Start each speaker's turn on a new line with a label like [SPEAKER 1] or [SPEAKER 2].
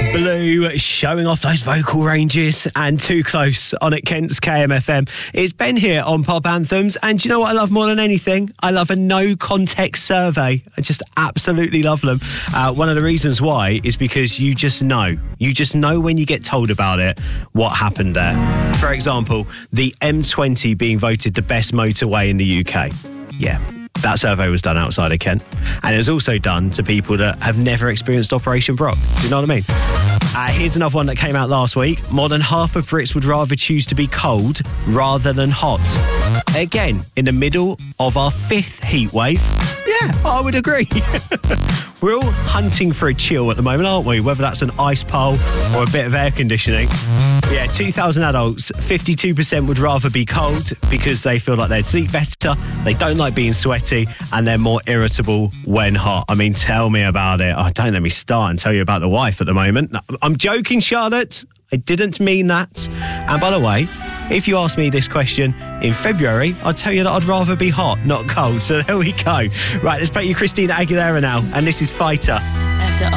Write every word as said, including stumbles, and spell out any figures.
[SPEAKER 1] Blue showing off those vocal ranges and Too Close on at Kent's K M F M. It's Ben here on Pop Anthems, and do you know what I love more than anything? I love a no context survey. I just absolutely love them. Uh, one of the reasons why is because you just know. You just know when you get told about it what happened there. For example, the M twenty being voted the best motorway in the U K. Yeah. That survey was done outside of Kent, and it was also done to people that have never experienced Operation Brock. Do you know what I mean? Uh, here's another one that came out last week. More than half of Brits would rather choose to be cold rather than hot. Again, in the middle of our fifth heat wave. Yeah, I would agree. We're all hunting for a chill at the moment, aren't we? Whether that's an ice pole or a bit of air conditioning. Yeah, two thousand adults, fifty-two percent would rather be cold because they feel like they'd sleep better, they don't like being sweaty, and they're more irritable when hot. I mean, tell me about it. Oh, don't let me start and tell you about the wife at the moment. No, I'm joking, Charlotte. I didn't mean that. And by the way, if you ask me this question in February, I'd tell you that I'd rather be hot, not cold. So there we go. Right, let's play you Christina Aguilera now. And this is Fighter.